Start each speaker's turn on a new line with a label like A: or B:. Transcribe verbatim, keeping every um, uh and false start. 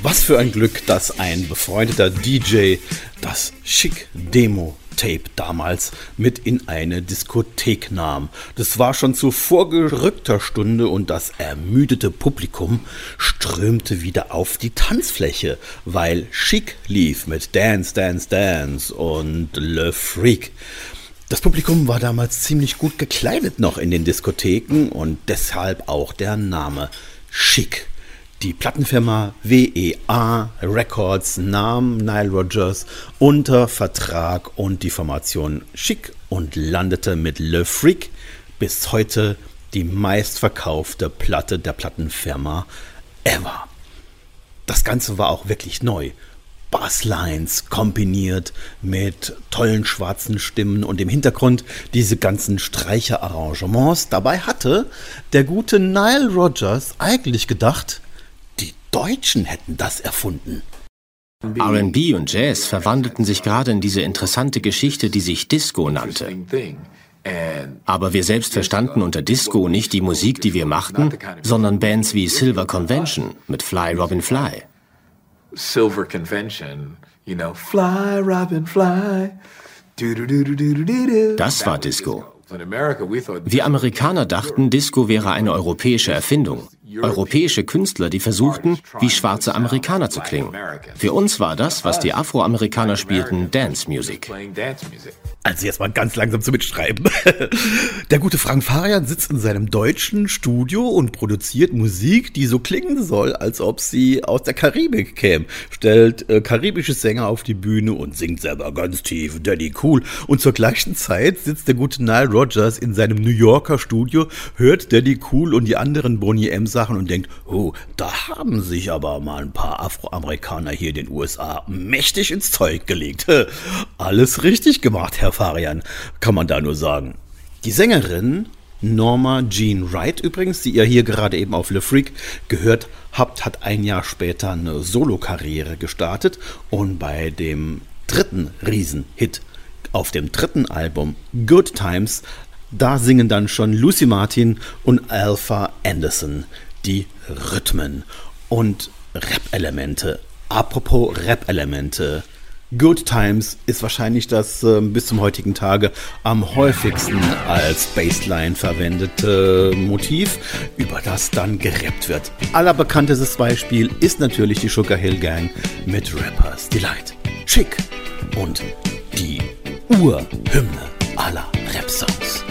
A: Was für ein Glück, dass ein befreundeter D J das Chic-Demo-Tape damals mit in eine Diskothek nahm. Das war schon zu vorgerückter Stunde und das ermüdete Publikum strömte wieder auf die Tanzfläche, weil Chic lief mit Dance, Dance, Dance und Le Freak. Das Publikum war damals ziemlich gut gekleidet noch in den Diskotheken und deshalb auch der Name Chic. Die Plattenfirma W E A Records nahm Nile Rodgers unter Vertrag und die Formation Chic und landete mit Le Freak bis heute die meistverkaufte Platte der Plattenfirma ever. Das Ganze war auch wirklich neu. Basslines kombiniert mit tollen schwarzen Stimmen und im Hintergrund diese ganzen Streicherarrangements. Dabei hatte der gute Nile Rodgers eigentlich gedacht, die Deutschen hätten das erfunden.
B: R and B und Jazz verwandelten sich gerade in diese interessante Geschichte, die sich Disco nannte. Aber wir selbst verstanden unter Disco nicht die Musik, die wir machten, sondern Bands wie Silver Convention mit Fly Robin Fly.
C: Silver Convention, you know, Fly Robin Fly.
B: Das war Disco. Wir Amerikaner dachten, Disco wäre eine europäische Erfindung. Europäische Künstler, die versuchten, wie schwarze Amerikaner zu klingen. Für uns war das, was die Afroamerikaner spielten, Dance Music.
A: Also jetzt mal ganz langsam zu mitschreiben. Der gute Frank Farian sitzt in seinem deutschen Studio und produziert Musik, die so klingen soll, als ob sie aus der Karibik käme. Stellt äh, karibische Sänger auf die Bühne und singt selber ganz tief, Daddy Cool. Und zur gleichen Zeit sitzt der gute Nile Rodgers in seinem New Yorker Studio, hört Daddy Cool und die anderen Boney M Sachen und denkt, oh, da haben sich aber mal ein paar Afroamerikaner hier in den U S A mächtig ins Zeug gelegt. Alles richtig gemacht, Herr Farian, kann man da nur sagen. Die Sängerin Norma Jean Wright übrigens, die ihr hier gerade eben auf Le Freak gehört habt, hat ein Jahr später eine Solokarriere gestartet und bei dem dritten Riesenhit auf dem dritten Album Good Times, da singen dann schon Lucy Martin und Alpha Anderson die Rhythmen und Rap-Elemente. Apropos Rap-Elemente, Good Times ist wahrscheinlich das äh, bis zum heutigen Tage am häufigsten als Bassline verwendete Motiv, über das dann gerappt wird. Allerbekanntestes Beispiel ist natürlich die Sugar Hill Gang mit Rappers Delight. Chic und die Urhymne aller Rap-Songs.